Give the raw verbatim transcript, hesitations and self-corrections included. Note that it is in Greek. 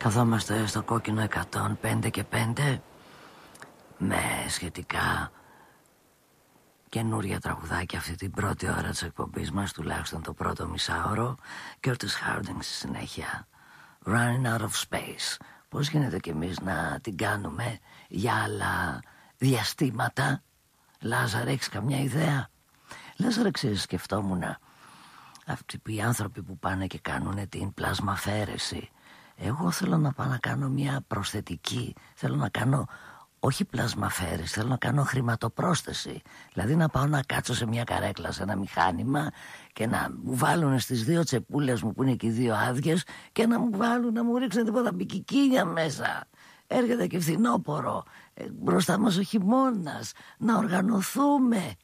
Καθόμαστε στο κόκκινο εκατόν πέντε και πέντε με σχετικά καινούρια τραγουδάκια αυτή την πρώτη ώρα της εκπομπής μας, τουλάχιστον το πρώτο μισάωρο. Curtis Harding στη συνέχεια, Running Out of Space. Πώς γίνεται κι εμείς να την κάνουμε για άλλα διαστήματα? Λάζαρε, έχεις καμιά ιδέα? Λάζαρε, ξέρεις, σκεφτόμουν αυτοί οι άνθρωποι που πάνε και κάνουν την πλασμαφαίρεση. Εγώ θέλω να πάω να κάνω μια προσθετική, θέλω να κάνω όχι πλασμαφέρες, θέλω να κάνω χρηματοπρόσθεση. Δηλαδή να πάω να κάτσω σε μια καρέκλα, σε ένα μηχάνημα και να μου βάλουν στις δύο τσεπούλες μου που είναι και οι δύο άδειες και να μου βάλουν, να μου ρίξουν τίποτα μπικικίνια μέσα. Έρχεται και φθινόπορο, ε, μπροστά μας ο χειμώνας, να οργανωθούμε.